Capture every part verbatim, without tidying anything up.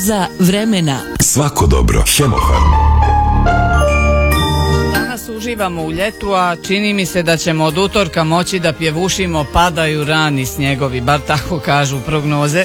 Za vremena. Svako dobro. Hemofarm. Danas uživamo u ljetu, a čini mi se da ćemo od utorka moći da pjevušimo padaju rani snjegovi, bar tako kažu prognoze.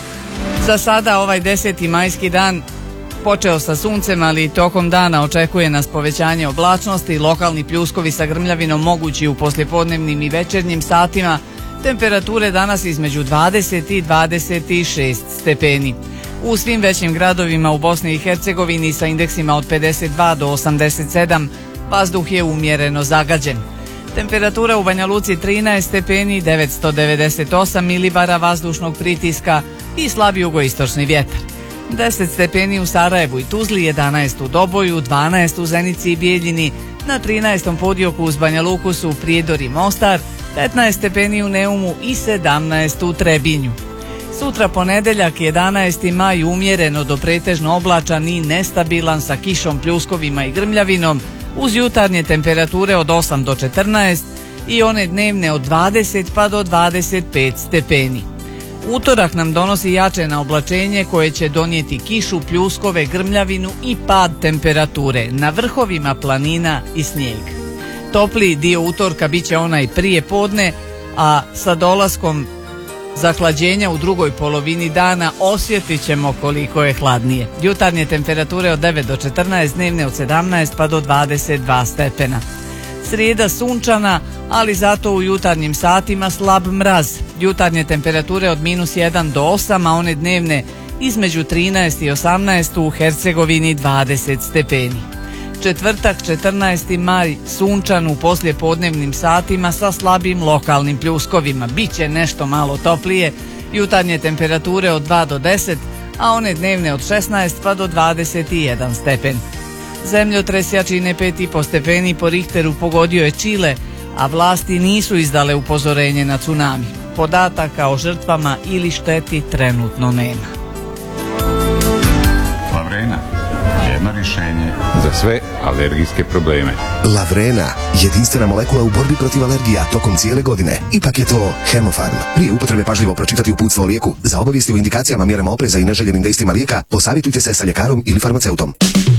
Za sada ovaj deseti majski dan počeo sa suncem, ali i tokom dana očekuje nas povećanje oblačnosti, lokalni pljuskovi sa grmljavinom mogući u poslijepodnevnim i večernjim satima, temperature danas između dvadeset i dvadeset šest stepeni. U svim većim gradovima u Bosni i Hercegovini sa indeksima od pedeset dva do osamdeset sedam vazduh je umjereno zagađen. Temperatura u Banja Luci trinaest stepeni, devetsto devedeset osam milibara vazdušnog pritiska i slab jugoistočni vjetar. deset stepeni u Sarajevu i Tuzli, jedanaest u Doboju, dvanaest u Zenici i Bijeljini, na trinaestom podioku uz Banja Luku su Prijedor i Mostar, petnaest stepeni u Neumu i sedamnaest u Trebinju. Sutra ponedjeljak, jedanaesti maj, umjereno do pretežno oblačan i nestabilan sa kišom, pljuskovima i grmljavinom, uz jutarnje temperature od osam do četrnaest i one dnevne od dvadeset pa do dvadeset pet stepeni. Utorak nam donosi jačeno oblačenje koje će donijeti kišu, pljuskove, grmljavinu i pad temperature, na vrhovima planina i snijeg. Topliji dio utorka bit će onaj prije podne, a sa dolaskom zahlađenja u drugoj polovini dana osjetit ćemo koliko je hladnije. Jutarnje temperature od devet do četrnaest, dnevne od sedamnaest pa do dvadeset dva stepena. Srijeda sunčana, ali zato u jutarnjim satima slab mraz. Jutarnje temperature od minus jedan do osam, a one dnevne između trinaest i osamnaest, u Hercegovini dvadeset stepeni. Četvrtak, četrnaesti maj, sunčan u poslijepodnevnim satima sa slabim lokalnim pljuskovima. Biće nešto malo toplije, jutarnje temperature od dva do deset, a one dnevne od šesnaest pa do dvadeset jedan stepen. Zemljotres jačine pet i po stepeni po Richteru pogodio je Čile, a vlasti nisu izdale upozorenje na tsunami. Podataka o žrtvama ili šteti trenutno nema. Lavrena, jedno rješenje za sve alergijske probleme. Lavrena, jedinstvena molekula u borbi protiv alergija tokom cijele godine. Ipak je to Hemofarm. Prije upotrebe pažljivo pročitati uputstvo o lijeku. Za obavijesti o indikacijama, mjerama opreza i neželjenim dejstvima lijeka posavjetujte se sa ljekarom ili farmaceutom.